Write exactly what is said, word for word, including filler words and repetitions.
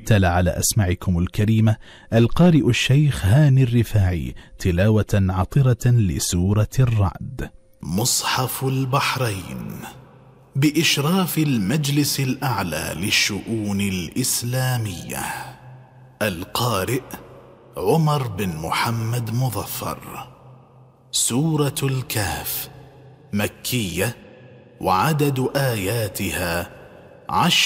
تلا على أسماعكم الكريمة القارئ الشيخ هاني الرفاعي تلاوة عطرة لسورة الرعد. مصحف البحرين بإشراف المجلس الأعلى للشؤون الإسلامية. القارئ عمر بن محمد مظفر. سورة الكهف مكية، وعدد آياتها عشر